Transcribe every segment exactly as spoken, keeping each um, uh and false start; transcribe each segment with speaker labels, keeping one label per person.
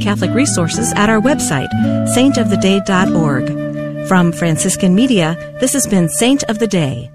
Speaker 1: Catholic resources at our website, saint of the day dot org. From Franciscan Media, this has been Saint of the Day.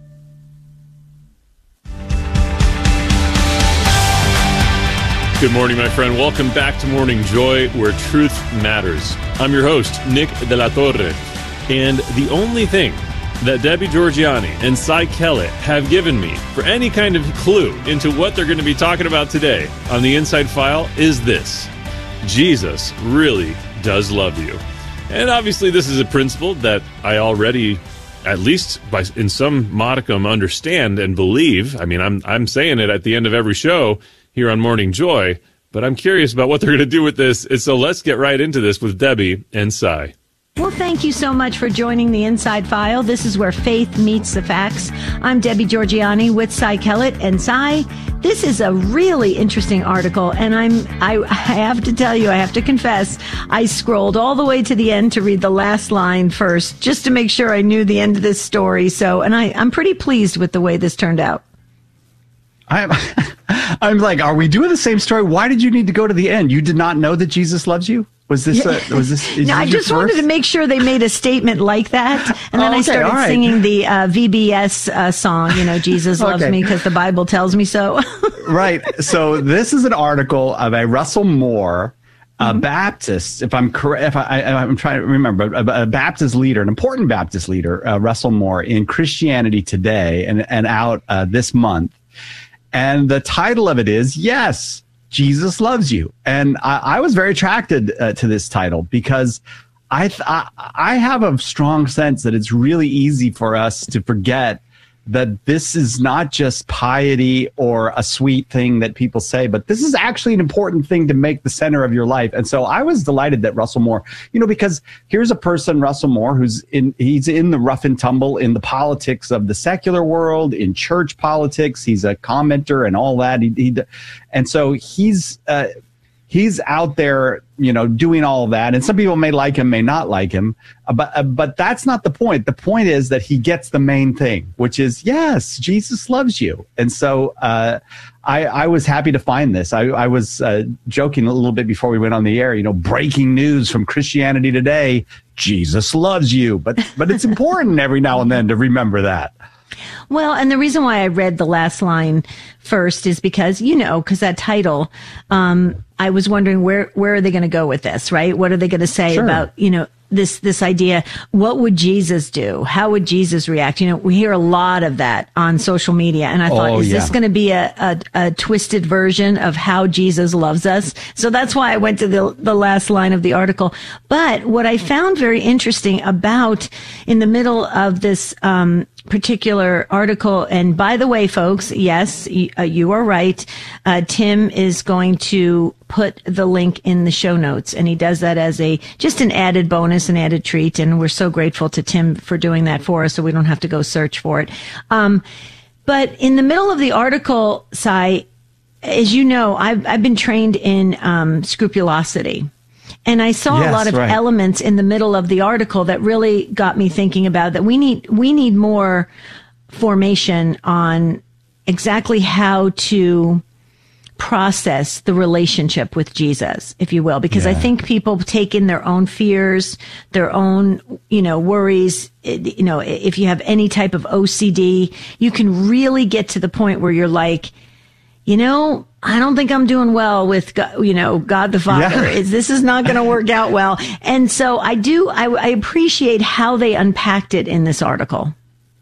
Speaker 2: Good morning, my friend. Welcome back to Morning Joy, where truth matters. I'm your host, Nick de la Torre, and the only thing that Debbie Georgianni and Cy Kellett have given me for any kind of clue into what they're going to be talking about today on the Inside File is this: Jesus really does love you. And obviously this is a principle that I already, at least by in some modicum, understand and believe. I mean, I'm I'm saying it at the end of every show here on Morning Joy, but I'm curious about what they're going to do with this. And so let's get right into this with Debbie and Cy.
Speaker 3: Well, thank you so much for joining the Inside File. This is where faith meets the facts. I'm Debbie Georgianni with Cy Kellett. And Cy, this is a really interesting article. And I'm, I, I have to tell you, I have to confess, I scrolled all the way to the end to read the last line first, just to make sure I knew the end of this story. So, and I, I'm pretty pleased with the way this turned out.
Speaker 4: I'm, I'm like, are we doing the same story? Why did you need to go to the end? You did not know that Jesus loves you? Was this, uh, was this, is
Speaker 3: no,
Speaker 4: this
Speaker 3: I just
Speaker 4: your
Speaker 3: wanted
Speaker 4: first?
Speaker 3: to make sure they made a statement like that. And then
Speaker 4: oh, okay,
Speaker 3: I started
Speaker 4: right. singing
Speaker 3: singing the uh, V B S uh, song, you know, Jesus loves
Speaker 4: okay.
Speaker 3: me because the Bible tells me so.
Speaker 4: Right. So this is an article by Russell Moore, a mm-hmm. Baptist, if I'm correct, if I, I, I'm trying to remember, a, a Baptist leader, an important Baptist leader, uh, Russell Moore, in Christianity Today and, and out uh, this month. And the title of it is, Yes, Jesus Loves You. And I, I was very attracted uh, to this title because I, th- I I have a strong sense that it's really easy for us to forget that this is not just piety or a sweet thing that people say, but this is actually an important thing to make the center of your life. And so I was delighted that Russell Moore, you know, because here's a person, Russell Moore, who's in, he's in the rough and tumble in the politics of the secular world, in church politics. He's a commenter and all that. He, he and so he's, uh, he's out there, you know, doing all of that. And some people may like him, may not like him. Uh, but uh, but that's not the point. The point is that he gets the main thing, which is, yes, Jesus loves you. And so uh, I, I was happy to find this. I, I was uh, joking a little bit before we went on the air, you know, breaking news from Christianity Today, Jesus loves you. But, but it's important every now and then to remember that.
Speaker 3: Well, and the reason why I read the last line first is because, you know, because that title, um, I was wondering where, where are they going to go with this, right? What are they going to say
Speaker 4: Sure.
Speaker 3: about, you know, this, this idea? What would Jesus do? How would Jesus react? You know, we hear a lot of that on social media. And I thought,
Speaker 4: Oh,
Speaker 3: is
Speaker 4: yeah.
Speaker 3: this going to be a, a, a twisted version of how Jesus loves us? So that's why I went to the, the last line of the article. But what I found very interesting about in the middle of this, um, particular article, and by the way, folks, yes, y- uh, you are right. Uh, Tim is going to put the link in the show notes, and he does that as a just an added bonus, an added treat, and we're so grateful to Tim for doing that for us, so we don't have to go search for it. Um, but in the middle of the article, Cy, as you know, I've I've been trained in um, scrupulosity. And I saw
Speaker 4: Yes,
Speaker 3: a lot of
Speaker 4: right.
Speaker 3: elements in the middle of the article that really got me thinking about that we need, we need more formation on exactly how to process the relationship with Jesus, if you will, because
Speaker 4: Yeah.
Speaker 3: I think people take in their own fears, their own, you know, worries. It- You know, if you have any type of O C D, you can really get to the point where you're like, you know, I don't think I'm doing well with, God, you know, God the Father.
Speaker 4: Yeah.
Speaker 3: Is this is not going to work out well. And so I do, I, I appreciate how they unpacked it in this article.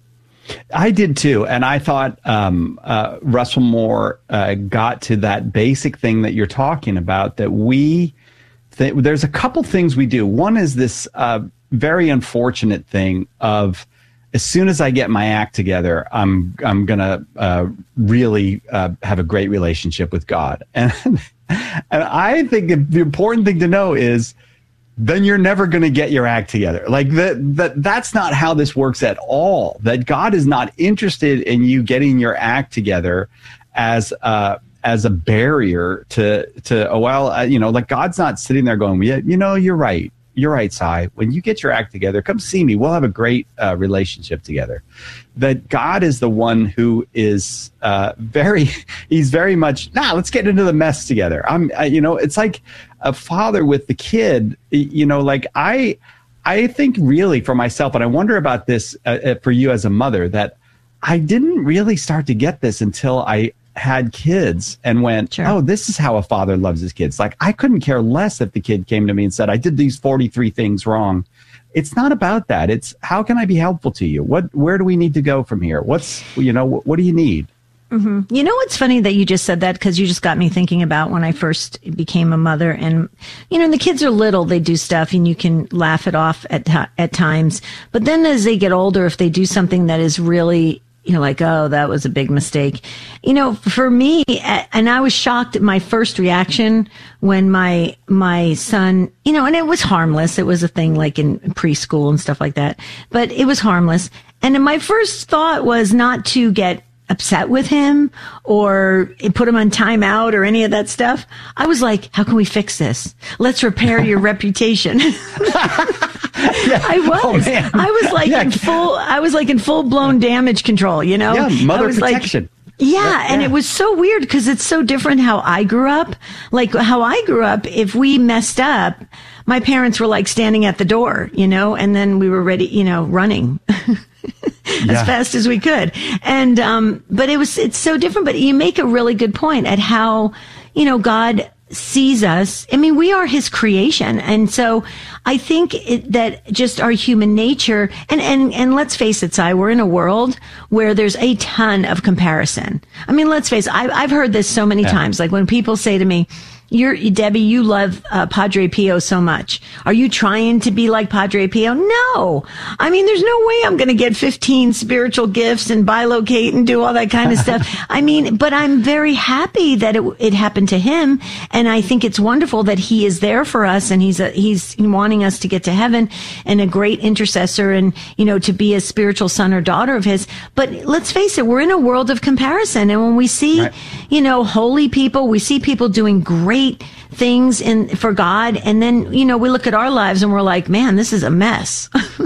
Speaker 4: I did too. And I thought um, uh, Russell Moore uh, got to that basic thing that you're talking about, that we, th- there's a couple things we do. One is this uh, very unfortunate thing of, as soon as I get my act together, I'm I'm gonna uh, really uh, have a great relationship with God, and and I think the important thing to know is, then you're never going to get your act together. Like that that that's not how this works at all. That God is not interested in you getting your act together as uh as a barrier to to oh, well uh, you know, like God's not sitting there going, yeah, you know, you're right. you're right, Si. When you get your act together, come see me. We'll have a great uh, relationship together. That God is the one who is uh, very, he's very much, nah, let's get into the mess together. I'm, uh, you know, it's like a father with the kid, you know, like I, I think really for myself, and I wonder about this uh, for you as a mother, that I didn't really start to get this until I had kids and went, sure. oh, this is how a father loves his kids. Like, I couldn't care less if the kid came to me and said, I did these forty-three things wrong. It's not about that. It's how can I be helpful to you? What, where do we need to go from here? What's, you know, what, what do you need?
Speaker 3: Mm-hmm. You know, what's funny that you just said that, because you just got me thinking about when I first became a mother, and, you know, the kids are little, they do stuff and you can laugh it off at, at times. But then as they get older, if they do something that is really, you know, like, oh, that was a big mistake. You know, for me, and I was shocked at my first reaction when my, my son, you know, and it was harmless. It was a thing like in preschool and stuff like that, but it was harmless. And my first thought was not to get upset with him or put him on timeout or any of that stuff. I was like, how can we fix this? Let's repair your reputation. Yeah. I was. Oh, I was like yeah. in full, I was like in full blown damage control, you know?
Speaker 4: Yeah, mother
Speaker 3: I was
Speaker 4: protection.
Speaker 3: Like, yeah, yeah, and it was so weird because it's so different how I grew up. Like how I grew up, if we messed up, my parents were like standing at the door, you know, and then we were ready, you know, running. as yeah. fast as we could. And, um, but it was, it's so different, but you make a really good point at how, you know, God sees us. I mean, we are his creation. And so I think it, that just our human nature, and, and, and let's face it, Si, we're in a world where there's a ton of comparison. I mean, let's face it, I, I've heard this so many yeah. times. Like when people say to me, You're, Debbie, you love uh, Padre Pio so much. Are you trying to be like Padre Pio? No. I mean, there's no way I'm going to get fifteen spiritual gifts and bilocate and do all that kind of stuff. I mean, but I'm very happy that it, it happened to him. And I think it's wonderful that he is there for us and he's a, he's wanting us to get to heaven and a great intercessor and, you know, to be a spiritual son or daughter of his. But let's face it, we're in a world of comparison. And when we see, right. you know, holy people, we see people doing great things in for God, and then you know we look at our lives and we're like, man, this is a mess.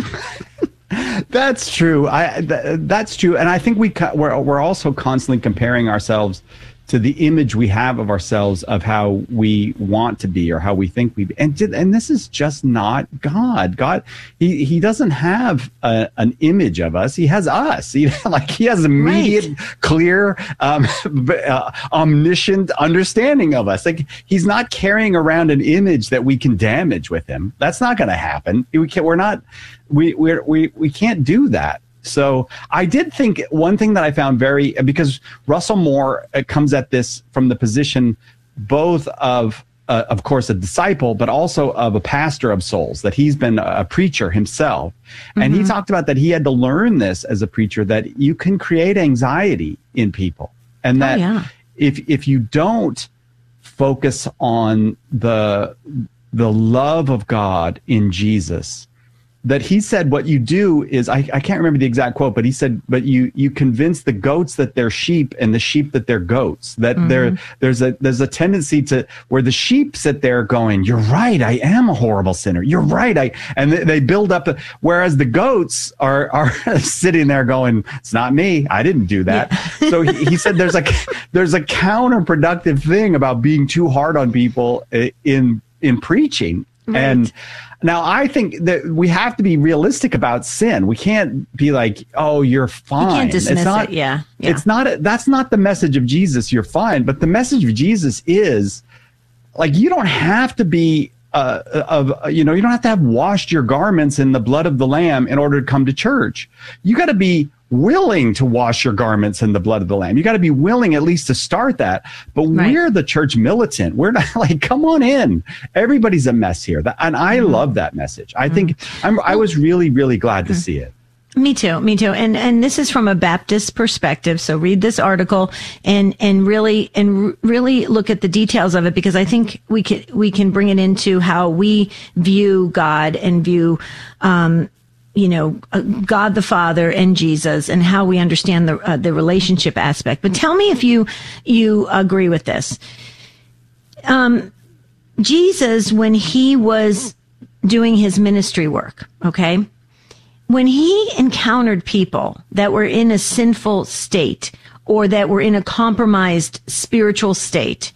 Speaker 4: That's true. I th- that's true, and I think we co- we're we're also constantly comparing ourselves to the image we have of ourselves of how we want to be or how we think we be. And did, and this is just not God. God, he he doesn't have a, an image of us. He has us. He like he has immediate, right. clear, um, uh, omniscient understanding of us. Like he's not carrying around an image that we can damage with him. That's not going to happen. We can't. We're not. We we're, we we can't do that. So I did think one thing that I found very, because Russell Moore comes at this from the position both of, uh, of course, a disciple, but also of a pastor of souls, that he's been a preacher himself. Mm-hmm. And he talked about that he had to learn this as a preacher, that you can create anxiety in people. And that oh, yeah. if if you don't focus on the the love of God in Jesus, that he said what you do is, I, I can't remember the exact quote, but he said, but you you convince the goats that they're sheep and the sheep that they're goats. That mm-hmm. there there's a there's a tendency to where the sheep sit there going, you're right, I am a horrible sinner. You're right, I and they, they build up. A, whereas the goats are are sitting there going, it's not me, I didn't do that. Yeah. So he, he said there's a there's a counterproductive thing about being too hard on people in in preaching. Right. And now I think that we have to be realistic about sin. We can't be like, oh, you're fine.
Speaker 3: You can't dismiss
Speaker 4: it's not,
Speaker 3: it. Yeah. yeah.
Speaker 4: It's not, a, that's not the message of Jesus. You're fine. But the message of Jesus is like, you don't have to be, uh, of, you know, you don't have to have washed your garments in the blood of the Lamb in order to come to church. You got to be willing to wash your garments in the blood of the Lamb. You got to be willing at least to start that. But right. we're the church militant. We're not like, come on in. Everybody's a mess here. And I mm-hmm. love that message. I mm-hmm. think I'm, I was really, really glad to mm-hmm. see it.
Speaker 3: Me too. Me too. And, and this is from a Baptist perspective. So read this article and, and really, and r- really look at the details of it, because I think we can, we can bring it into how we view God and view, um, you know, uh, God the Father and Jesus, and how we understand the uh, the relationship aspect. But tell me if you you agree with this. Um, Jesus, when he was doing his ministry work, okay, when he encountered people that were in a sinful state or that were in a compromised spiritual state,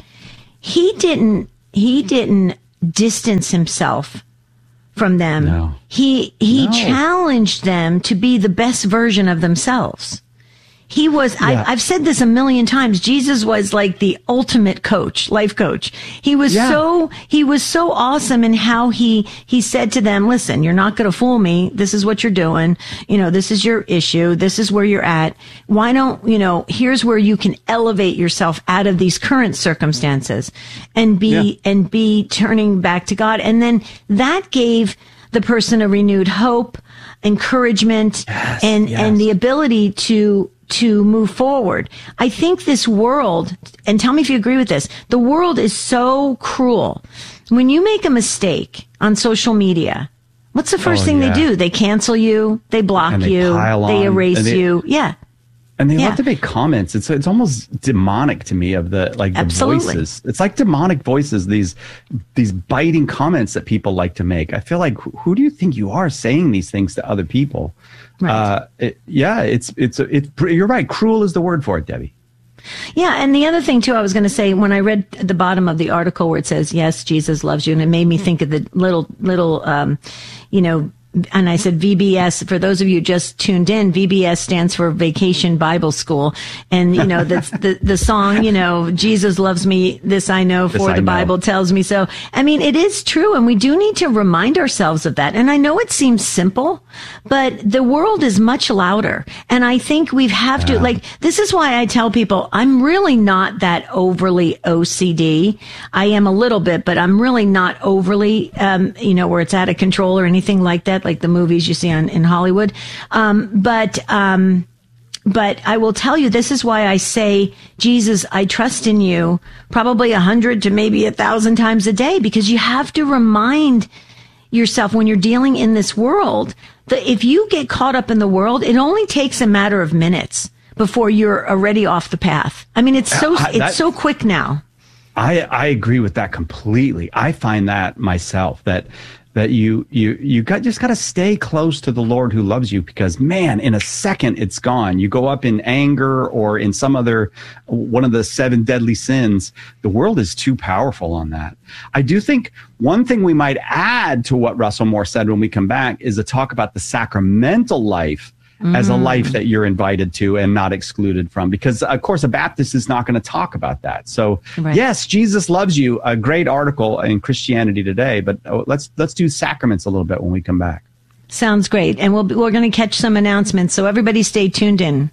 Speaker 3: he didn't, he didn't distance himself from them.
Speaker 4: No.
Speaker 3: He, he
Speaker 4: No.
Speaker 3: challenged them to be the best version of themselves. He was,
Speaker 4: Yeah.
Speaker 3: I, I've said this a million times, Jesus was like the ultimate coach, life coach. He was
Speaker 4: Yeah.
Speaker 3: so, he was so awesome in how he, he said to them, listen, you're not going to fool me. This is what you're doing. You know, this is your issue. This is where you're at. Why don't, you know, here's where you can elevate yourself out of these current circumstances and be,
Speaker 4: Yeah.
Speaker 3: and be turning back to God. And then that gave the person a renewed hope, encouragement,
Speaker 4: Yes,
Speaker 3: and,
Speaker 4: yes.
Speaker 3: and the ability to, to move forward. I think this world, and tell me if you agree with this, the world is so cruel. When you make a mistake on social media, what's the first
Speaker 4: Oh,
Speaker 3: thing
Speaker 4: yeah.
Speaker 3: they do? They cancel you, they block
Speaker 4: And they
Speaker 3: you,
Speaker 4: pile
Speaker 3: they
Speaker 4: on,
Speaker 3: erase
Speaker 4: and they-
Speaker 3: you. Yeah.
Speaker 4: And they
Speaker 3: Yeah.
Speaker 4: love to make comments. It's it's almost demonic to me of the like the
Speaker 3: Absolutely.
Speaker 4: voices. It's like demonic voices. These these biting comments that people like to make. I feel like who, who do you think you are saying these things to other people?
Speaker 3: Right.
Speaker 4: Uh, it, yeah, it's it's it's you're right. Cruel is the word for it, Debbie.
Speaker 3: Yeah, and the other thing too, I was going to say, when I read the bottom of the article where it says, "Yes, Jesus loves you," and it made me think of the little, little, um, you know, and I said V B S. For those of you just tuned in, V B S stands for Vacation Bible School, and you know the the, the song, you know, Jesus loves me. This I know,
Speaker 4: This
Speaker 3: for
Speaker 4: I
Speaker 3: the
Speaker 4: know.
Speaker 3: Bible tells me so. I mean, it is true, and we do need to remind ourselves of that. And I know it seems simple, but the world is much louder, and I think we have to like. This is why I tell people I'm really not that overly O C D. I am a little bit, but I'm really not overly, um, you know, where it's out of control or anything like that, like the movies you see on in Hollywood. Um, but um, but I will tell you, this is why I say, Jesus, I trust in you, probably a hundred to maybe a thousand times a day, because you have to remind yourself when you're dealing in this world that if you get caught up in the world, it only takes a matter of minutes before you're already off the path. I mean, it's so,
Speaker 4: I-
Speaker 3: it's
Speaker 4: that-
Speaker 3: so quick now.
Speaker 4: I I agree with that completely. I find that myself that that you you you got just got to stay close to the Lord who loves you, because man, in a second it's gone. You go up in anger or in some other one of the seven deadly sins. The world is too powerful on that. I do think one thing we might add to what Russell Moore said when we come back is to talk about the sacramental life as a life that you're invited to and not excluded from, because of course a Baptist is not going to talk about that. So
Speaker 3: Right.
Speaker 4: yes, Jesus loves you. A great article in Christianity Today, but oh, let's let's do sacraments a little bit when we come back.
Speaker 3: Sounds great. And we'll, be- we're going to catch some announcements. So everybody stay tuned in.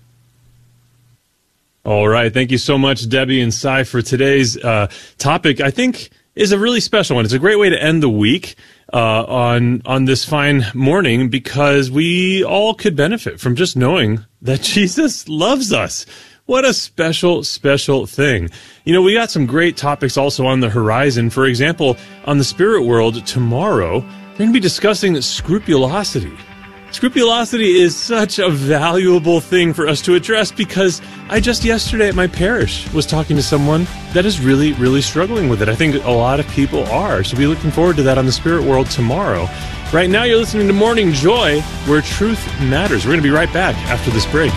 Speaker 2: All right. Thank you so much, Debbie and Cy, for today's uh, topic. I think is a really special one. It's a great way to end the week uh, on on this fine morning, because we all could benefit from just knowing that Jesus loves us. What a special, special thing. You know, we got some great topics also on the horizon. For example, on the spirit world tomorrow, we're going to be discussing scrupulosity. Scrupulosity is such a valuable thing for us to address, because I just yesterday at my parish was talking to someone that is really, really struggling with it. I think a lot of people are. So we're looking forward to that on the Spirit World tomorrow. Right now you're listening to Morning Joy, where truth matters. We're going to be right back after this break.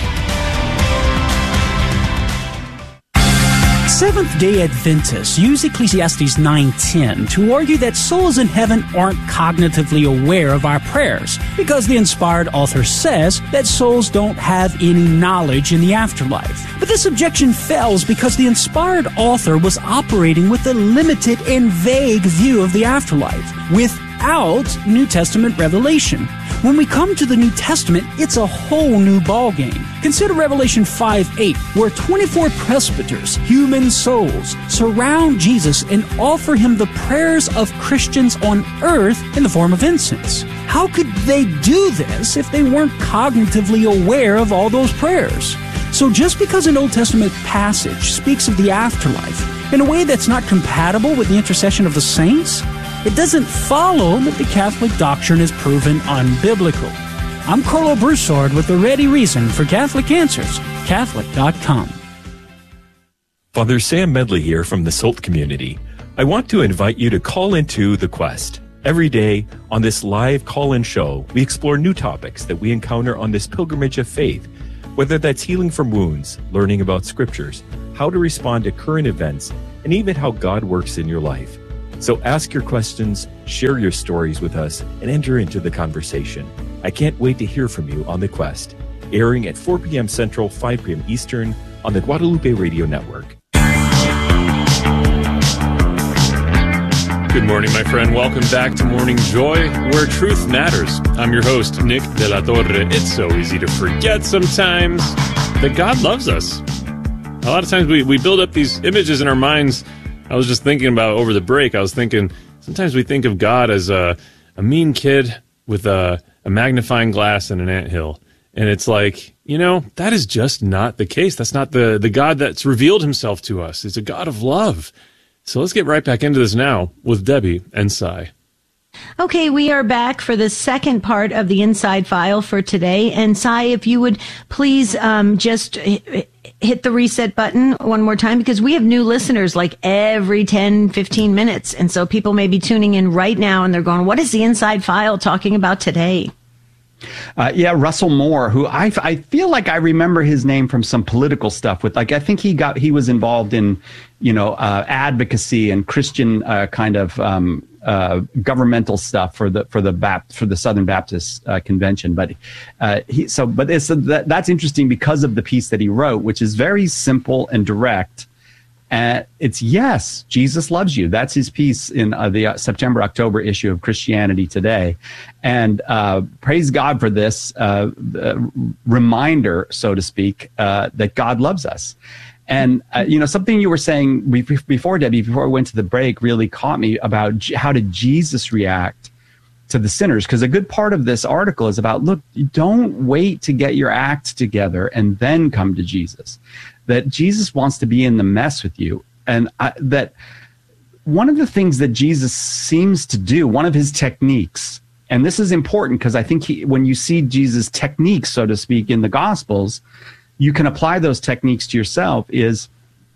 Speaker 5: Seventh-day Adventists use Ecclesiastes nine ten to argue that souls in heaven aren't cognitively aware of our prayers, because the inspired author says that souls don't have any knowledge in the afterlife. But this objection fails because the inspired author was operating with a limited and vague view of the afterlife, without New Testament revelation. When we come to the New Testament, it's a whole new ballgame. Consider Revelation five eight, where twenty-four presbyters, human souls, surround Jesus and offer him the prayers of Christians on earth in the form of incense. How could they do this if they weren't cognitively aware of all those prayers? So just because an Old Testament passage speaks of the afterlife in a way that's not compatible with the intercession of the saints, it doesn't follow that the Catholic doctrine is proven unbiblical. I'm Carlo Broussard with the ready reason for Catholic Answers, Catholic dot com.
Speaker 6: Father Sam Medley here from the S O L T community. I want to invite you to call into The Quest. Every day on this live call-in show, we explore new topics that we encounter on this pilgrimage of faith, whether that's healing from wounds, learning about scriptures, how to respond to current events, and even how God works in your life. So ask your questions, share your stories with us, and enter into the conversation. I can't wait to hear from you on The Quest, airing at four p.m. Central, five p.m. Eastern on the Guadalupe Radio Network.
Speaker 2: Good morning, my friend. Welcome back to Morning Joy, where truth matters. I'm your host, Nick De La Torre. It's so easy to forget sometimes that God loves us. A lot of times we, we build up these images in our minds. I was just thinking about over the break, I was thinking, sometimes we think of God as a, a mean kid with a, a magnifying glass and an anthill. And it's like, you know, that is just not the case. That's not the, the God that's revealed himself to us. It's a God of love. So let's get right back into this now with Debbie and Cy.
Speaker 3: Okay, we are back for the second part of the Inside File for today. And Cy, if you would please um, just hit the reset button one more time, because we have new listeners like every ten, fifteen minutes. And so people may be tuning in right now and they're going, what is the Inside File talking about today?
Speaker 4: Uh, yeah, Russell Moore, who I, I feel like I remember his name from some political stuff with, like, I think he got, he was involved in, you know, uh, advocacy and Christian uh, kind of um, uh, governmental stuff for the, for the Bap- for the Southern Baptist uh, Convention. But uh, he, so, but it's, that, that's interesting because of the piece that he wrote, which is very simple and direct. And it's, yes, Jesus loves you. That's his piece in uh, the uh, September, October issue of Christianity Today. And uh, praise God for this uh, uh, reminder, so to speak, uh, that God loves us. And, uh, you know, something you were saying before, Debbie, before we went to the break, really caught me about G- how did Jesus react to the sinners? Because a good part of this article is about, look, don't wait to get your act together and then come to Jesus. That Jesus wants to be in the mess with you. And I, that one of the things that Jesus seems to do, one of his techniques, and this is important because I think he, when you see Jesus' techniques, so to speak, in the Gospels, you can apply those techniques to yourself, is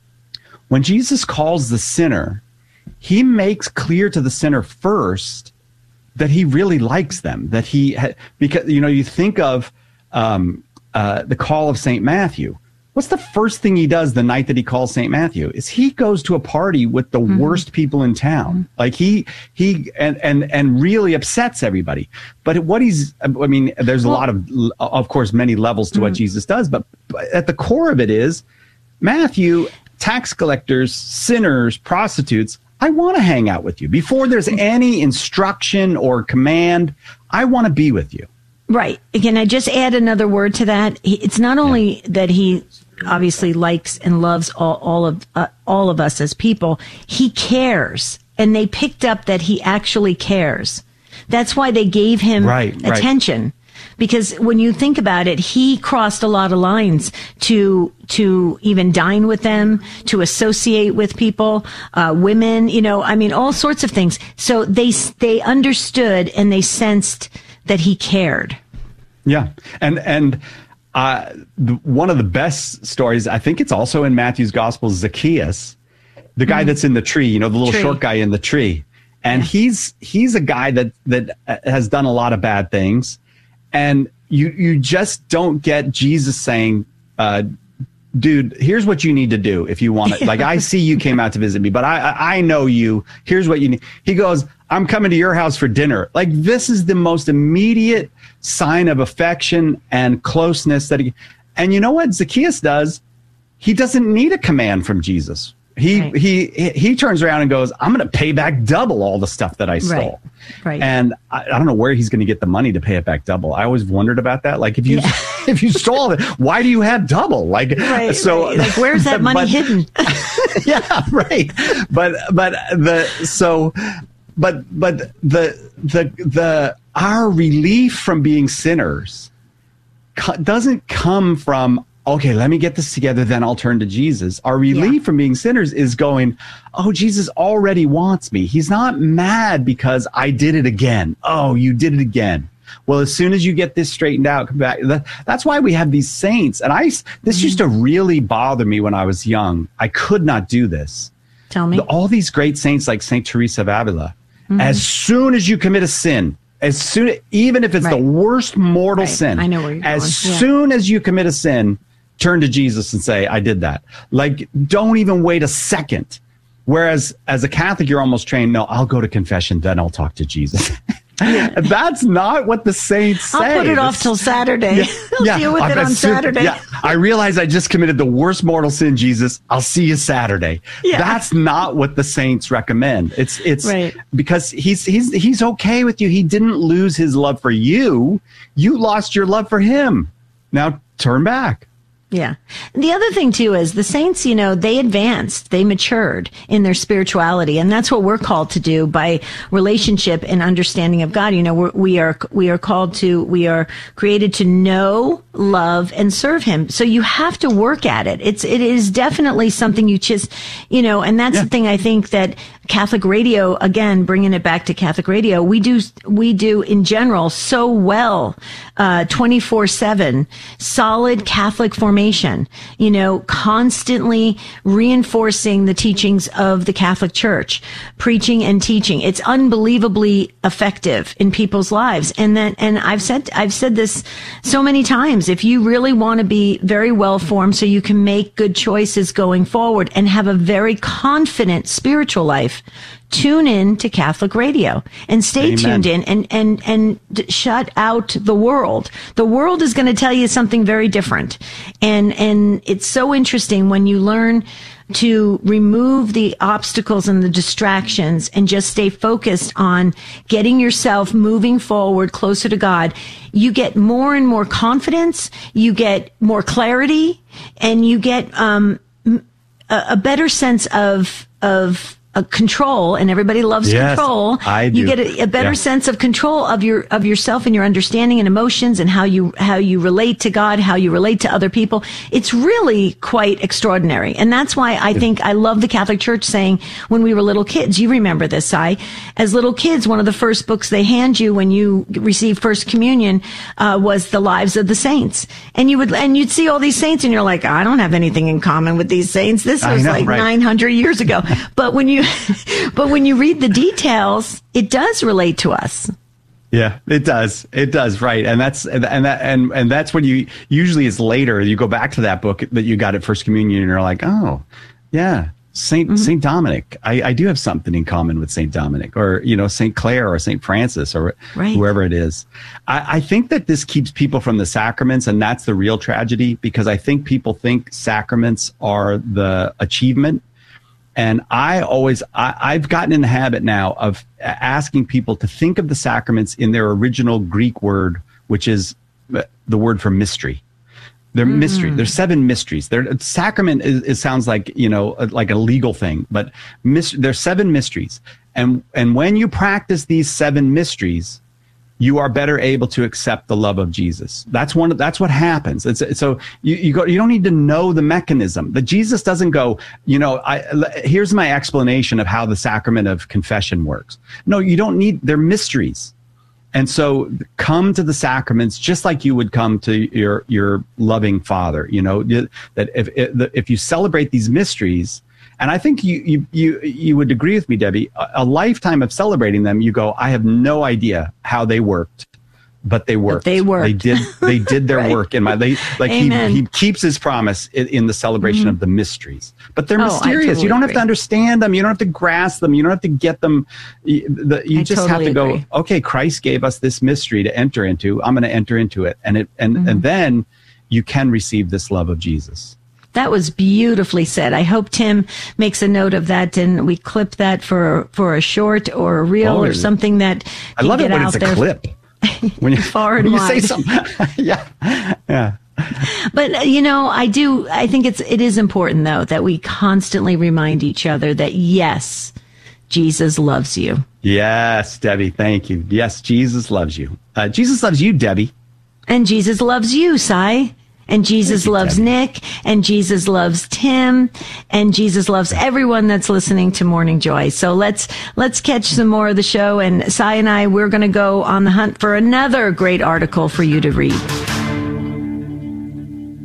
Speaker 4: when Jesus calls the sinner, he makes clear to the sinner first that he really likes them, that he, ha- because, you know, you think of um, uh, the call of Saint Matthew. What's the first thing he does the night that he calls Saint Matthew? Is he goes to a party with the mm-hmm. worst people in town. Mm-hmm. Like he, he, and, and, and really upsets everybody. But what he's, I mean, there's a well, lot of, of course, many levels to mm-hmm. what Jesus does, but at the core of it is Matthew, tax collectors, sinners, prostitutes. I want to hang out with you. Before there's any instruction or command, I want to be with you.
Speaker 3: Right. Again, I just add another word to that. It's not only yeah. that he obviously likes and loves all, all of uh, all of us as people. He cares, and they picked up that he actually cares. That's why they gave him right, attention. Right. Because when you think about it, he crossed a lot of lines to to even dine with them, to associate with people, uh, women, you know, I mean, all sorts of things. So they they understood and they sensed that he cared.
Speaker 4: Yeah, and and uh, the, one of the best stories, I think it's also in Matthew's Gospel, Zacchaeus, the guy mm. that's in the tree, you know, the little tree. short guy in the tree, and yeah. he's he's a guy that that has done a lot of bad things. And you you just don't get Jesus saying, uh, dude, here's what you need to do if you want it. Like, I see you came out to visit me, but I, I I know you. Here's what you need. He goes, I'm coming to your house for dinner. Like, this is the most immediate sign of affection and closeness that he, and you know what Zacchaeus does? He doesn't need a command from Jesus. He right. he he turns around and goes, I'm going to pay back double all the stuff that I stole.
Speaker 3: Right. right.
Speaker 4: And I, I don't know where he's going to get the money to pay it back double. I always wondered about that. Like, if you yeah. if you stole it, why do you have double? Like,
Speaker 3: right,
Speaker 4: so
Speaker 3: right. like, where's that money
Speaker 4: but,
Speaker 3: hidden?
Speaker 4: yeah, right. But but the so but but the the the our relief from being sinners co- doesn't come from, okay, let me get this together, then I'll turn to Jesus. Our relief yeah. from being sinners is going, oh, Jesus already wants me. He's not mad because I did it again. Oh, you did it again. Well, as soon as you get this straightened out, come back. That, that's why we have these saints. And I, this mm-hmm. used to really bother me when I was young. I could not do this.
Speaker 3: Tell me.
Speaker 4: The, all these great saints like Saint Teresa of Avila,
Speaker 3: Mm-hmm.
Speaker 4: As soon as you commit a sin, as soon, even if it's
Speaker 3: Right.
Speaker 4: the worst mortal
Speaker 3: Right.
Speaker 4: sin,
Speaker 3: I know where you're
Speaker 4: as
Speaker 3: going. Yeah.
Speaker 4: soon as you commit a sin, turn to Jesus and say, I did that. Like, don't even wait a second. Whereas as a Catholic, you're almost trained, no, I'll go to confession, then I'll talk to Jesus. That's not what the saints say.
Speaker 3: I'll put it off
Speaker 4: That's-
Speaker 3: till Saturday. I'll
Speaker 4: yeah,
Speaker 3: deal with
Speaker 4: I've
Speaker 3: it
Speaker 4: got
Speaker 3: on
Speaker 4: su-
Speaker 3: Saturday.
Speaker 4: Yeah, I realize I just committed the worst mortal sin, Jesus. I'll see you Saturday.
Speaker 3: Yeah.
Speaker 4: That's not what the saints recommend. It's it's
Speaker 3: Right.
Speaker 4: because he's he's he's okay with you. He didn't lose his love for you. You lost your love for him. Now turn back.
Speaker 3: Yeah. The other thing too is the saints, you know, they advanced, they matured in their spirituality. And that's what we're called to do by relationship and understanding of God. You know, we're, we are, we are called to, we are created to know, love, and serve him. So you have to work at it. It's, it is definitely something you just, you know, and that's
Speaker 4: Yeah.
Speaker 3: the thing I think that Catholic radio, again, bringing it back to Catholic radio, we do, we do in general so well, uh, twenty-four seven, solid Catholic formation, you know, constantly reinforcing the teachings of the Catholic Church, preaching and teaching. It's unbelievably effective in people's lives. And then, and I've said, I've said this so many times, if you really want to be very well formed so you can make good choices going forward and have a very confident spiritual life, tune in to Catholic radio and stay
Speaker 4: Amen.
Speaker 3: tuned in and, and, and d- shut out the world. The world is going to tell you something very different. And, and it's so interesting when you learn to remove the obstacles and the distractions and just stay focused on getting yourself moving forward closer to God. You get more and more confidence, you get more clarity, and you get, um, a, a better sense of, of, uh, control, and everybody loves
Speaker 4: Yes,
Speaker 3: control.
Speaker 4: I
Speaker 3: You
Speaker 4: do.
Speaker 3: get a, a better
Speaker 4: Yeah.
Speaker 3: sense of control of your of yourself and your understanding and emotions and how you how you relate to God, how you relate to other people. It's really quite extraordinary, and that's why I think I love the Catholic Church saying when we were little kids. You remember this, Si? As little kids, one of the first books they hand you when you receive First Communion uh, was the Lives of the Saints, and you would and you'd see all these saints, and you're like, I don't have anything in common with these saints. This
Speaker 4: I
Speaker 3: was
Speaker 4: know,
Speaker 3: like
Speaker 4: right.
Speaker 3: nine hundred years ago. But when you but when you read the details, it does relate to us.
Speaker 4: Yeah, it does. It does. Right. And that's, and, and that, and, and that's when you, usually it's later, you go back to that book that you got at First Communion and you're like, oh, yeah, Saint,
Speaker 3: Mm-hmm.
Speaker 4: Saint Dominic. I, I do have something in common with Saint Dominic, or, you know, Saint Clare or Saint Francis, or
Speaker 3: Right.
Speaker 4: whoever it is. I, I think that this keeps people from the sacraments, and that's the real tragedy, because I think people think sacraments are the achievement. And I always, I, I've gotten in the habit now of asking people to think of the sacraments in their original Greek word, which is the word for mystery. They're mystery. There's seven mysteries. They're, sacrament is, it sounds like, you know, like a legal thing, but mis, there's seven mysteries. And, and when you practice these seven mysteries, you are better able to accept the love of Jesus. That's one. That's what happens. It's, so you, you go. You don't need to know the mechanism. That Jesus doesn't go. You know, I, here's my explanation of how the sacrament of confession works. No, you don't need. They're mysteries, and so come to the sacraments just like you would come to your your loving Father. You know that if if you celebrate these mysteries. And I think you, you, you, you would agree with me, Debbie, a, a lifetime of celebrating them, you go, I have no idea how they worked, but they worked.
Speaker 3: But they worked.
Speaker 4: They did, they did their
Speaker 3: Right.
Speaker 4: work in my, they, like
Speaker 3: Amen.
Speaker 4: he, he keeps his promise in, in the celebration of the mysteries, but they're
Speaker 3: Oh, I
Speaker 4: mysterious.
Speaker 3: totally
Speaker 4: You don't have
Speaker 3: agree.
Speaker 4: to understand them. You don't have to grasp them. You don't have to get them. You, the, you
Speaker 3: I
Speaker 4: just
Speaker 3: totally
Speaker 4: have to
Speaker 3: agree.
Speaker 4: go, okay, Christ gave us this mystery to enter into. I'm going to enter into it. And it, and,
Speaker 3: Mm-hmm.
Speaker 4: and then you can receive this love of Jesus.
Speaker 3: That was beautifully said. I hope Tim makes a note of that and we clip that for for a short or a reel
Speaker 4: Oh,
Speaker 3: or something that
Speaker 4: I
Speaker 3: can
Speaker 4: love
Speaker 3: get
Speaker 4: it when
Speaker 3: out
Speaker 4: it's a
Speaker 3: there.
Speaker 4: clip. When you,
Speaker 3: Far and
Speaker 4: when you say
Speaker 3: wide.
Speaker 4: something, yeah, yeah.
Speaker 3: But uh, you know, I do. I think it's it is important though that we constantly remind each other that yes, Jesus loves you,
Speaker 4: Yes, Debbie, thank you. Yes, Jesus loves you. Uh, Jesus loves you, Debbie.
Speaker 3: and Jesus loves you, Si. And Jesus
Speaker 4: Thank you,
Speaker 3: loves
Speaker 4: Debbie.
Speaker 3: Nick, and Jesus loves Tim, and Jesus loves everyone that's listening to Morning Joy. So let's let's catch some more of the show. And Si and I, we're going to go on the hunt for another great article for you to read.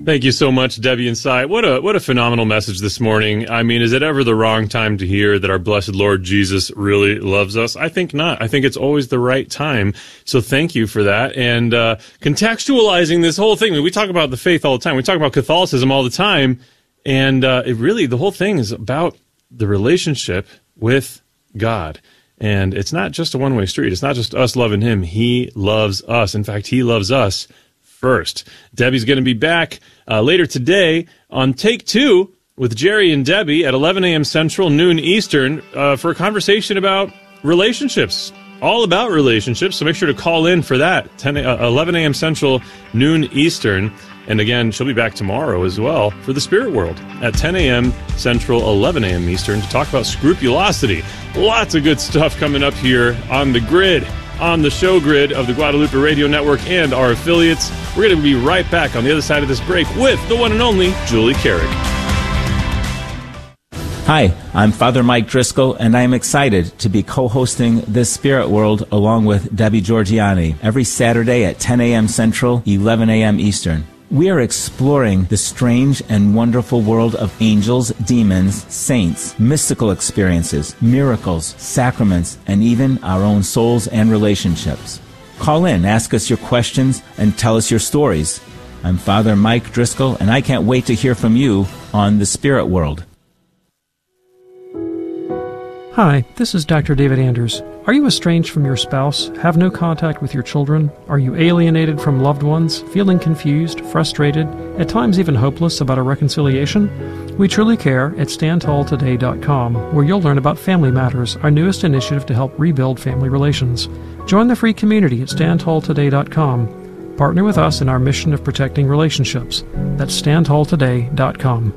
Speaker 2: Thank you so much, Debbie and Cy. What a what a phenomenal message this morning. I mean, is it ever the wrong time to hear that our blessed Lord Jesus really loves us? I think not. I think it's always the right time. So thank you for that. And uh, contextualizing this whole thing. I mean, we talk about the faith all the time. We talk about Catholicism all the time. And uh, it really, the whole thing is about the relationship with God. And it's not just a one-way street. It's not just us loving him. He loves us. In fact, he loves us first. Debbie's going to be back uh, later today on Take Two with Jerry and Debbie at eleven a.m. Central, noon Eastern, uh, for a conversation about relationships, all about relationships. So make sure to call in for that, ten, uh, eleven a.m. Central, noon Eastern. And again, she'll be back tomorrow as well for the Spirit World at ten a.m. Central, eleven a.m. Eastern to talk about scrupulosity. Lots of good stuff coming up here on the grid, on the show grid of the Guadalupe Radio Network and our affiliates. We're going to be right back on the other side of this break with the one and only Julie Carrick.
Speaker 7: Hi, I'm Father Mike Driscoll, and I am excited to be co-hosting This Spirit World along with Debbie Georgianni every Saturday at ten a.m. Central, eleven a.m. Eastern. We are exploring the strange and wonderful world of angels, demons, saints, mystical experiences, miracles, sacraments, and even our own souls and relationships. Call in, ask us your questions, and tell us your stories. I'm Father Mike Driscoll, and I can't wait to hear from you on The Spirit World.
Speaker 8: Hi, this is Doctor David Anders. Are you estranged from your spouse, have no contact with your children? Are you alienated from loved ones, feeling confused, frustrated, at times even hopeless about a reconciliation? We truly care at stand tall today dot com, where you'll learn about Family Matters, our newest initiative to help rebuild family relations. Join the free community at stand tall today dot com. Partner with us in our mission of protecting relationships. That's stand tall today dot com.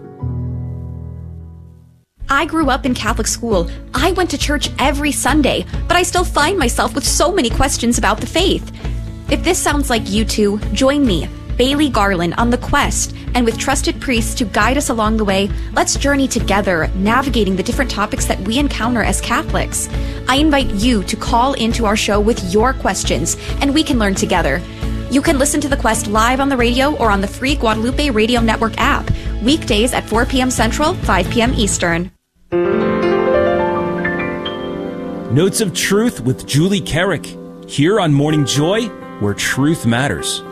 Speaker 9: I grew up in Catholic school. I went to church every Sunday, but I still find myself with so many questions about the faith. If this sounds like you two, join me, Bailey Garland, on the quest, and with trusted priests to guide us along the way, let's journey together, navigating the different topics that we encounter as Catholics. I invite you to call into our show with your questions, and we can learn together. You can listen to The Quest live on the radio or on the free Guadalupe Radio Network app, weekdays at four p.m. Central, five p.m. Eastern.
Speaker 10: Notes of Truth with Julie Carrick, here on Morning Joy, where truth matters.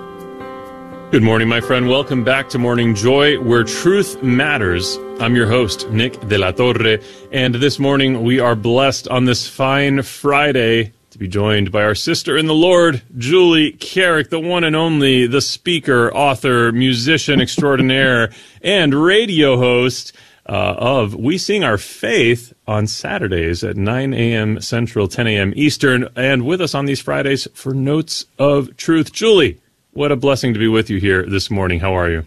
Speaker 2: Good morning, my friend. Welcome back to Morning Joy, where truth matters. I'm your host, Nick de la Torre, and this morning we are blessed on this fine Friday to be joined by our sister in the Lord, Julie Carrick, the one and only, the speaker, author, musician extraordinaire, and radio host Uh, of We Sing Our Faith on Saturdays at nine a.m. Central, ten a.m. Eastern, and with us on these Fridays for Notes of Truth. Julie, what a blessing to be with you here this morning. How are you?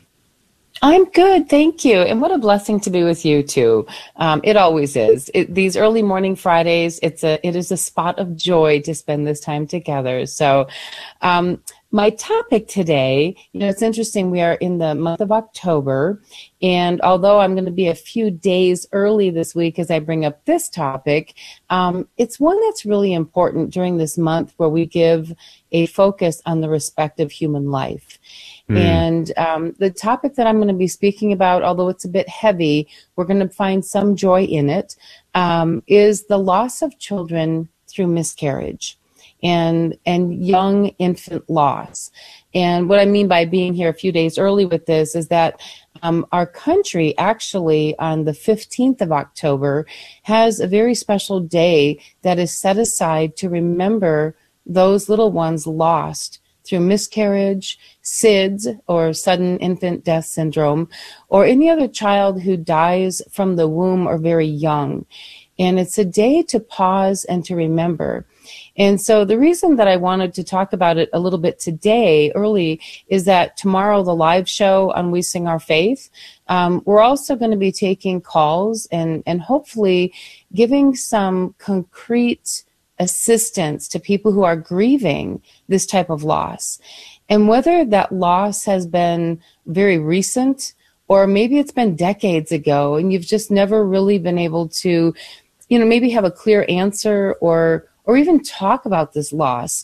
Speaker 11: I'm good, thank you. And what a blessing to be with you too. Um, it always is. It, these early morning Fridays, it's a it is a spot of joy to spend this time together. So, um, my topic today, you know, it's interesting. We are in the month of October, and although I'm going to be a few days early this week as I bring up this topic, um, it's one that's really important during this month where we give a focus on the respect of human life. Mm. And um, the topic that I'm going to be speaking about, although it's a bit heavy, we're going to find some joy in it, um, is the loss of children through miscarriage and and young infant loss. And what I mean by being here a few days early with this is that um, our country actually on the fifteenth of October has a very special day that is set aside to remember those little ones lost through miscarriage, S I D S, or sudden infant death syndrome, or any other child who dies from the womb or very young. And it's a day to pause and to remember. And so the reason that I wanted to talk about it a little bit today, early, is that tomorrow, the live show on We Sing Our Faith, um, we're also going to be taking calls and, and hopefully giving some concrete assistance to people who are grieving this type of loss. And whether that loss has been very recent or maybe it's been decades ago and you've just never really been able to, you know, maybe have a clear answer or or even talk about this loss.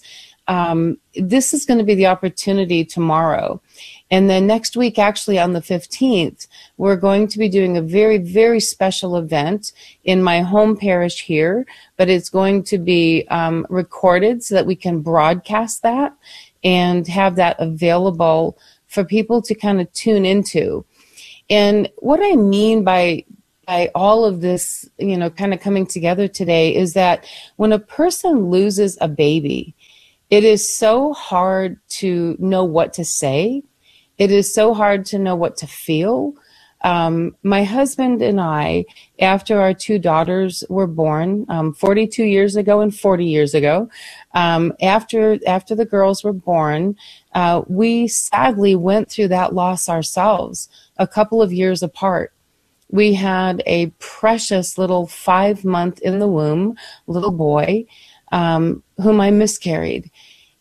Speaker 11: um, this is going to be the opportunity tomorrow. And then next week, actually on the fifteenth, we're going to be doing a very, very special event in my home parish here, but it's going to be um, recorded so that we can broadcast that and have that available for people to kind of tune into. And what I mean by by all of this, you know, kind of coming together today is that when a person loses a baby, it is so hard to know what to say. It is so hard to know what to feel. Um, my husband and I, after our two daughters were born, um, forty-two years ago and forty years ago, um, after after the girls were born, uh, we sadly went through that loss ourselves a couple of years apart. We had a precious little five month in the womb little boy um, whom I miscarried.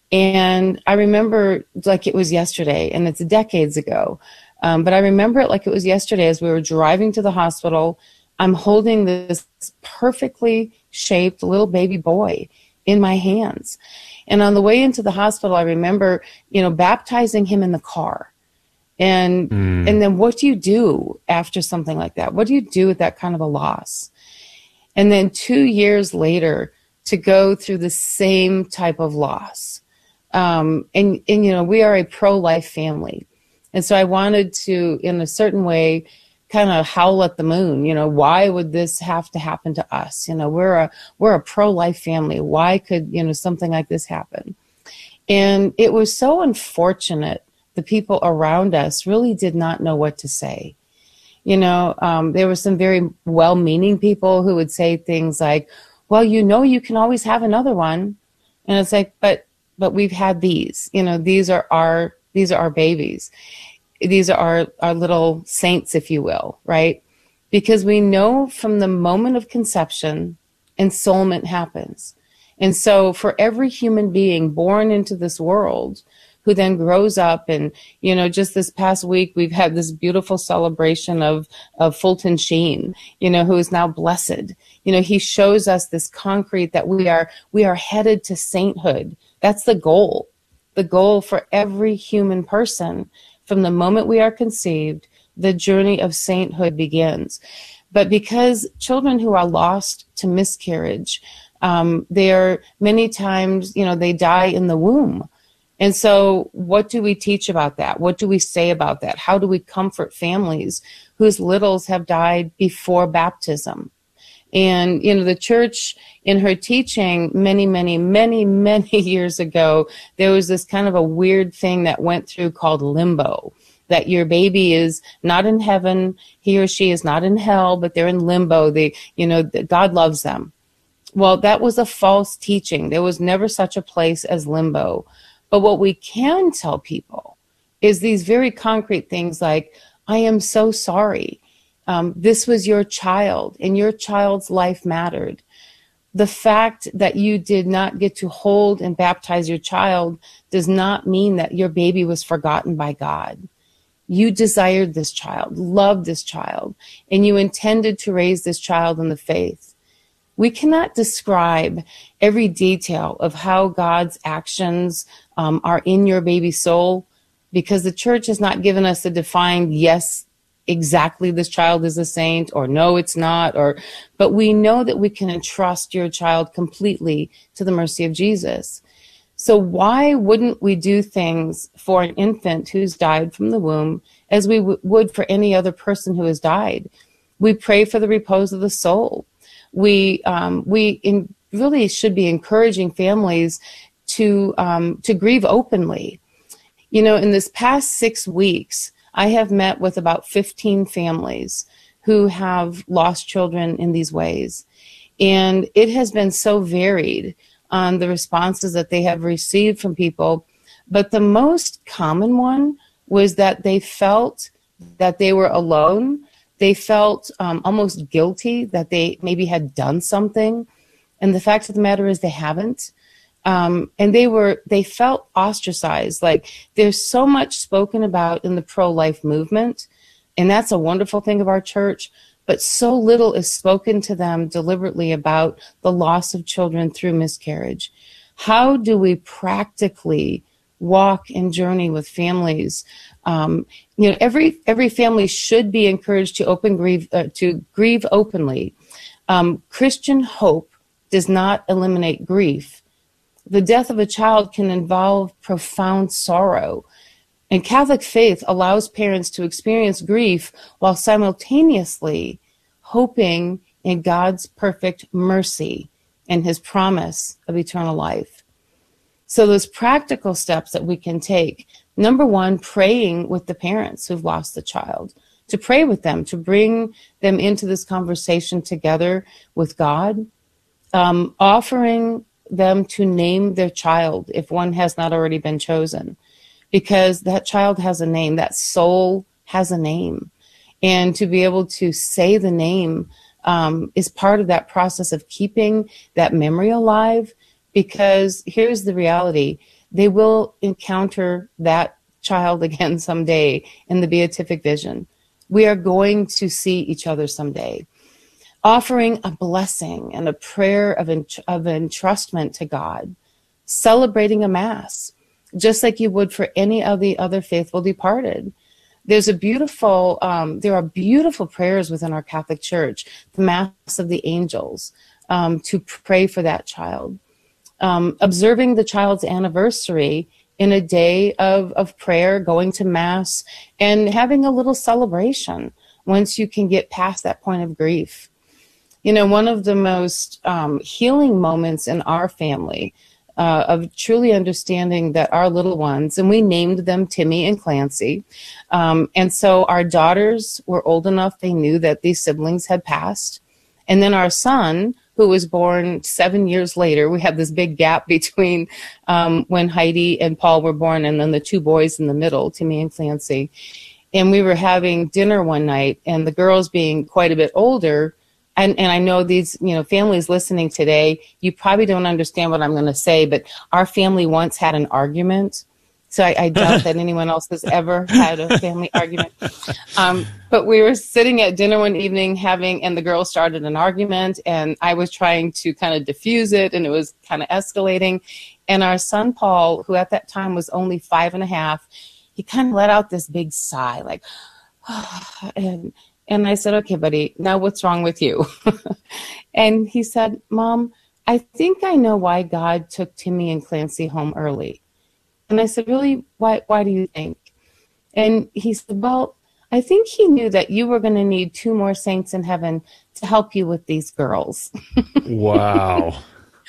Speaker 11: And I remember like it was yesterday, and it's decades ago. Um, but I remember it like it was yesterday as we were driving to the hospital. I'm holding this perfectly shaped little baby boy in my hands. And on the way into the hospital, I remember, you know, baptizing him in the car. And mm. and then what do you do after something like that? What do you do with that kind of a loss? And then two years later, to go through the same type of loss. Um, and, and, you know, we are a pro-life family. And so I wanted to, in a certain way, kind of howl at the moon. You know, why would this have to happen to us? You know, we're a, we're a pro-life family. Why could, you know, something like this happen? And it was so unfortunate. The people around us really did not know what to say. You know, um, there were some very well-meaning people who would say things like, well, you know, you can always have another one. And it's like, but, but we've had these, you know, these are our, these are our babies. These are our, our little saints, if you will, right? Because we know from the moment of conception, ensoulment happens. And so for every human being born into this world, who then grows up, and, you know, just this past week, we've had this beautiful celebration of, of Fulton Sheen, you know, who is now blessed. You know, he shows us this concrete that we are, we are headed to sainthood. That's the goal. The goal for every human person. From the moment we are conceived, the journey of sainthood begins. But because children who are lost to miscarriage, um, they are many times, you know, they die in the womb. And so what do we teach about that? What do we say about that? How do we comfort families whose littles have died before baptism? And, you know, the church in her teaching many, many, many, many years ago, there was this kind of a weird thing that went through called limbo, that your baby is not in heaven, he or she is not in hell, but they're in limbo. They, you know, God loves them. Well, that was a false teaching. There was never such a place as limbo. But what we can tell people is these very concrete things like, I am so sorry. Um, this was your child, and your child's life mattered. The fact that you did not get to hold and baptize your child does not mean that your baby was forgotten by God. You desired this child, loved this child, and you intended to raise this child in the faith. We cannot describe every detail of how God's actions um, are in your baby's soul, because the church has not given us a defined, yes, exactly this child is a saint, or no, it's not, or, but we know that we can entrust your child completely to the mercy of Jesus. So why wouldn't we do things for an infant who's died from the womb as we w- would for any other person who has died? We pray for the repose of the soul. We um, we in, really should be encouraging families to um, to grieve openly. You know, in this past six weeks, I have met with about fifteen families who have lost children in these ways. And it has been so varied on the responses that they have received from people. But the most common one was that they felt that they were alone. They felt um, almost guilty that they maybe had done something. And the fact of the matter is they haven't. Um, and they were, they felt ostracized. Like, there's so much spoken about in the pro-life movement, and that's a wonderful thing of our church, but so little is spoken to them deliberately about the loss of children through miscarriage. How do we practically walk and journey with families? Um, you know, every every family should be encouraged to open grieve uh, to grieve openly. Um, Christian hope does not eliminate grief. The death of a child can involve profound sorrow, and Catholic faith allows parents to experience grief while simultaneously hoping in God's perfect mercy and his promise of eternal life. So those practical steps that we can take: number one, praying with the parents who've lost the child, to pray with them, to bring them into this conversation together with God, um, offering them to name their child if one has not already been chosen, because that child has a name, that soul has a name. And to be able to say the name um, is part of that process of keeping that memory alive. Because here's the reality: they will encounter that child again someday in the beatific vision. We are going to see each other someday. Offering a blessing and a prayer of, ent- of entrustment to God. Celebrating a Mass, just like you would for any of the other faithful departed. There's a beautiful, um, there are beautiful prayers within our Catholic Church, the Mass of the Angels, um, to pray for that child. Um, observing the child's anniversary in a day of, of prayer, going to Mass, and having a little celebration once you can get past that point of grief. You know, one of the most um, healing moments in our family uh, of truly understanding that our little ones, and we named them Timmy and Clancy, um, and so our daughters were old enough, they knew that these siblings had passed. And then our son, who was born seven years later, we had this big gap between um, when Heidi and Paul were born, and then the two boys in the middle, Timmy and Clancy. And we were having dinner one night, and the girls being quite a bit older, and, and I know these, you know, families listening today, you probably don't understand what I'm going to say, but our family once had an argument. So I, I doubt that anyone else has ever had a family argument. Um, but we were sitting at dinner one evening having, and the girls started an argument, and I was trying to kind of diffuse it, and it was kind of escalating. And our son, Paul, who at that time was only five and a half, he kind of let out this big sigh, like, oh, and, and I said, okay, buddy, now what's wrong with you? And he said, Mom, I think I know why God took Timmy and Clancy home early. And I said, really, why, why do you think? And he said, well, I think he knew that you were going to need two more saints in heaven to help you with these girls.
Speaker 2: Wow.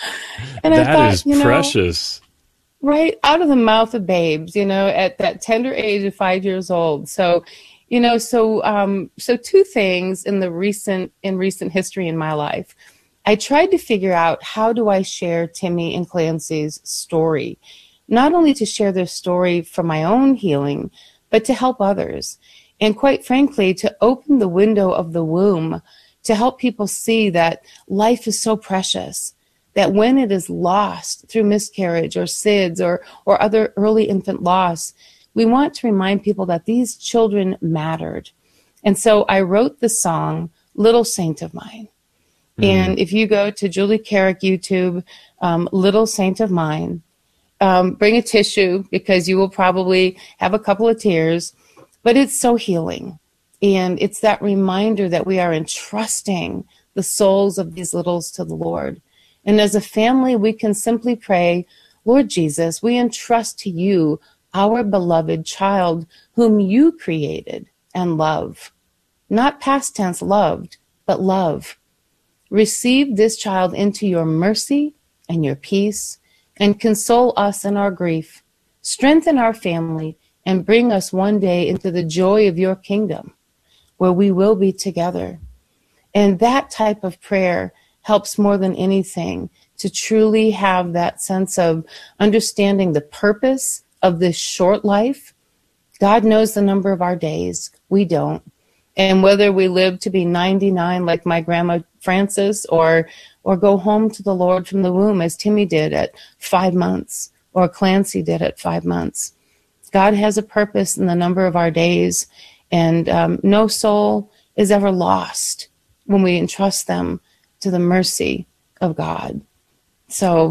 Speaker 11: And
Speaker 2: that
Speaker 11: I thought,
Speaker 2: is
Speaker 11: you know,
Speaker 2: precious.
Speaker 11: Right out of the mouth of babes, you know, at that tender age of five years old. So, you know, so um, so two things in the recent in recent history in my life. I tried to figure out, how do I share Timmy and Clancy's story? Not only to share their story for my own healing, but to help others. And quite frankly, to open the window of the womb to help people see that life is so precious, that when it is lost through miscarriage or S I D S or, or other early infant loss, we want to remind people that these children mattered. And so I wrote the song, Little Saint of Mine. Mm-hmm. And if you go to Julie Carrick YouTube, um, Little Saint of Mine, um, bring a tissue because you will probably have a couple of tears, but it's so healing. And it's that reminder that we are entrusting the souls of these littles to the Lord. And as a family, we can simply pray, Lord Jesus, we entrust to you our beloved child whom you created and love. Not past tense loved, but love. Receive this child into your mercy and your peace, and console us in our grief. Strengthen our family and bring us one day into the joy of your kingdom, where we will be together. And that type of prayer helps more than anything to truly have that sense of understanding the purpose of this short life. God knows the number of our days. We don't. And whether we live to be ninety-nine like my grandma Frances, or or go home to the Lord from the womb as Timmy did at five months, or Clancy did at five months. God has a purpose in the number of our days, and um, no soul is ever lost when we entrust them to the mercy of God. So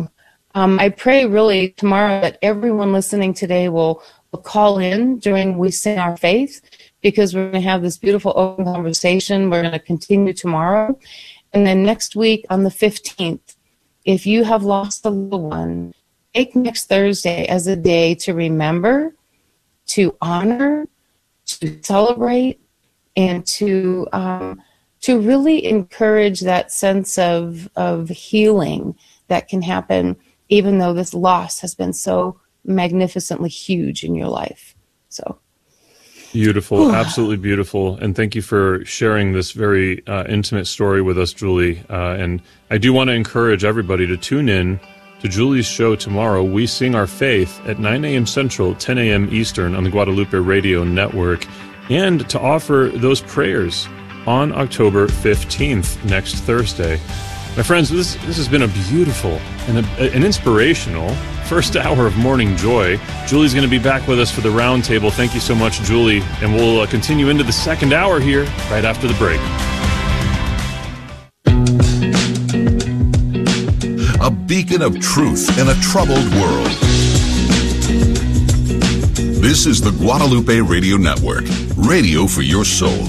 Speaker 11: Um, I pray really tomorrow that everyone listening today will, will call in during We Sing Our Faith, because we're going to have this beautiful open conversation. We're going to continue tomorrow. And then next week on the fifteenth, if you have lost a little one, take next Thursday as a day to remember, to honor, to celebrate, and to um, to really encourage that sense of of healing that can happen, even though this loss has been so magnificently huge in your life. So
Speaker 2: beautiful, absolutely beautiful, and thank you for sharing this very uh, intimate story with us, Julie. Uh, and I do want to encourage everybody to tune in to Julie's show tomorrow, We Sing Our Faith, at nine a.m. Central, ten a.m. Eastern on the Guadalupe Radio Network, and to offer those prayers on October fifteenth, next Thursday. My friends, this, this has been a beautiful and a, an inspirational first hour of Morning Joy. Julie's going to be back with us for the roundtable. Thank you so much, Julie, and we'll uh, continue into the second hour here right after the break.
Speaker 12: A beacon of truth in a troubled world. This is the Guadalupe Radio Network, radio for your soul.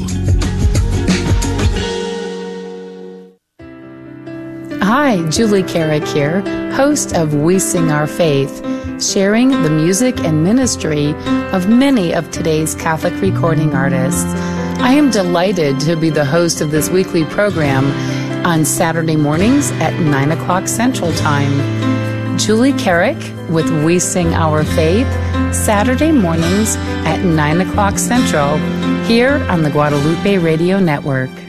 Speaker 11: Hi, Julie Carrick here, host of We Sing Our Faith, sharing the music and ministry of many of today's Catholic recording artists. I am delighted to be the host of this weekly program on Saturday mornings at nine o'clock Central Time. Julie Carrick with We Sing Our Faith, Saturday mornings at nine o'clock Central, here on the Guadalupe Radio Network.